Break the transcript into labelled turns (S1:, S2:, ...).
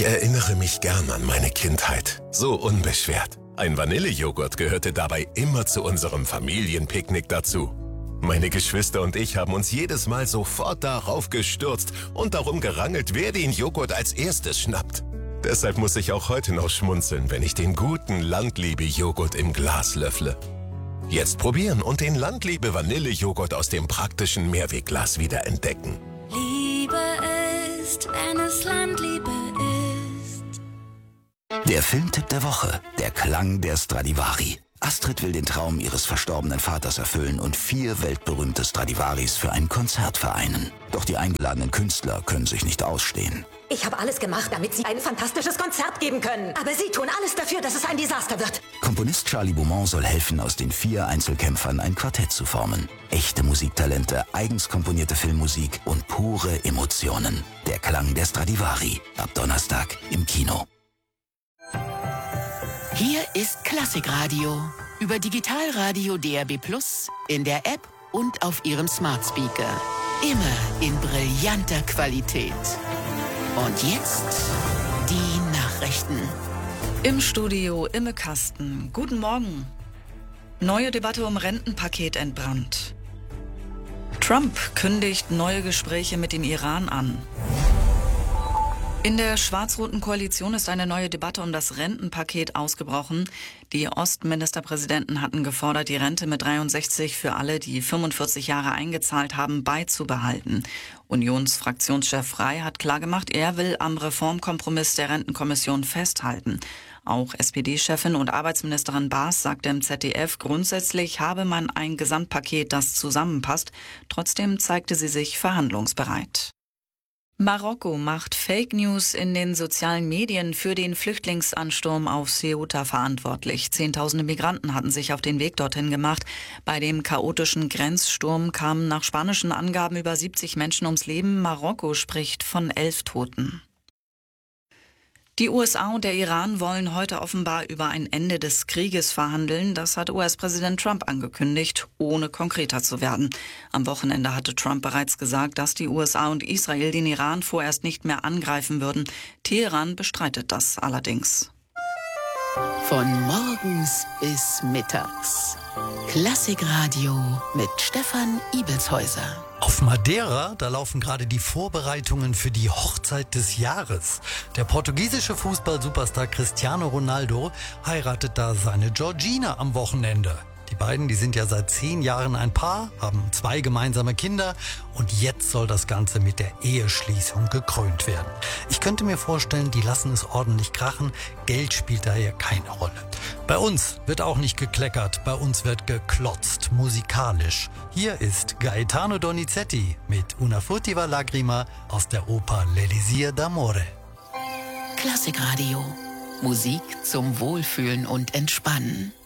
S1: Ich erinnere mich gern an meine Kindheit. So unbeschwert. Ein Vanillejoghurt gehörte dabei immer zu unserem Familienpicknick dazu. Meine Geschwister und ich haben uns jedes Mal sofort darauf gestürzt und darum gerangelt, wer den Joghurt als erstes schnappt. Deshalb muss ich auch heute noch schmunzeln, wenn ich den guten Landliebe-Joghurt im Glas löffle. Jetzt probieren und den Landliebe-Vanillejoghurt aus dem praktischen Mehrwegglas wieder entdecken.
S2: Liebe ist, wenn es Landliebe ist.
S3: Der Filmtipp der Woche, der Klang der Stradivari. Astrid will den Traum ihres verstorbenen Vaters erfüllen und 4 weltberühmte Stradivaris für ein Konzert vereinen. Doch die eingeladenen Künstler können sich nicht ausstehen.
S4: Ich habe alles gemacht, damit Sie ein fantastisches Konzert geben können. Aber Sie tun alles dafür, dass es ein Desaster wird.
S3: Komponist Charlie Beaumont soll helfen, aus den 4 Einzelkämpfern ein Quartett zu formen. Echte Musiktalente, eigens komponierte Filmmusik und pure Emotionen. Der Klang der Stradivari. Ab Donnerstag im Kino.
S5: Hier ist Klassikradio. Über Digitalradio DAB+, in der App und auf Ihrem Smart Speaker. Immer in brillanter Qualität. Und jetzt die Nachrichten.
S6: Im Studio Imme Kasten. Guten Morgen. Neue Debatte um Rentenpaket entbrannt. Trump kündigt neue Gespräche mit dem Iran an. In der schwarz-roten Koalition ist eine neue Debatte um das Rentenpaket ausgebrochen. Die Ostministerpräsidenten hatten gefordert, die Rente mit 63 für alle, die 45 Jahre eingezahlt haben, beizubehalten. Unionsfraktionschef Frey hat klargemacht, er will am Reformkompromiss der Rentenkommission festhalten. Auch SPD-Chefin und Arbeitsministerin Baas sagte im ZDF, grundsätzlich habe man ein Gesamtpaket, das zusammenpasst. Trotzdem zeigte sie sich verhandlungsbereit. Marokko macht Fake News in den sozialen Medien für den Flüchtlingsansturm auf Ceuta verantwortlich. Zehntausende Migranten hatten sich auf den Weg dorthin gemacht. Bei dem chaotischen Grenzsturm kamen nach spanischen Angaben über 70 Menschen ums Leben. Marokko spricht von 11 Toten. Die USA und der Iran wollen heute offenbar über ein Ende des Krieges verhandeln. Das hat US-Präsident Trump angekündigt, ohne konkreter zu werden. Am Wochenende hatte Trump bereits gesagt, dass die USA und Israel den Iran vorerst nicht mehr angreifen würden. Teheran bestreitet das allerdings.
S5: Von morgens bis mittags. Klassikradio mit Stefan Ibelshäuser.
S7: Auf Madeira, da laufen gerade die Vorbereitungen für die Hochzeit des Jahres. Der portugiesische Fußball-Superstar Cristiano Ronaldo heiratet da seine Georgina am Wochenende. Die beiden, die sind ja seit 10 Jahren ein Paar, haben 2 gemeinsame Kinder und jetzt soll das Ganze mit der Eheschließung gekrönt werden. Ich könnte mir vorstellen, die lassen es ordentlich krachen. Geld spielt daher keine Rolle. Bei uns wird auch nicht gekleckert, bei uns wird geklotzt, musikalisch. Hier ist Gaetano Donizetti mit Una furtiva lagrima aus der Oper L'Elisir d'Amore.
S5: Klassikradio. Musik zum Wohlfühlen und Entspannen.